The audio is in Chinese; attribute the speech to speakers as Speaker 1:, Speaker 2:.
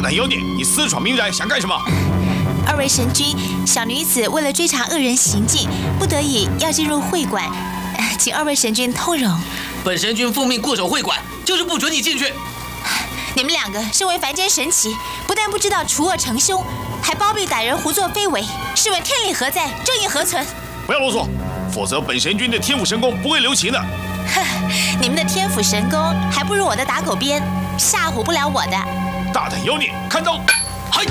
Speaker 1: 胆妖孽，你私闯民宅，想干什么？
Speaker 2: 二位神君，小女子为了追查恶人行径，不得已要进入会馆，请二位神君通融。
Speaker 3: 本神君奉命固守会馆，就是不准你进去。
Speaker 2: 你们两个身为凡间神奇，不但不知道除恶成凶，还包庇歹人胡作非为，试问天理何在，正义何存？
Speaker 1: 不要啰嗦，否则本神君的天府神功不会留情的。
Speaker 2: 哼，你们的天府神功还不如我的打狗鞭，吓唬不了我的。
Speaker 1: 大胆妖孽，看招！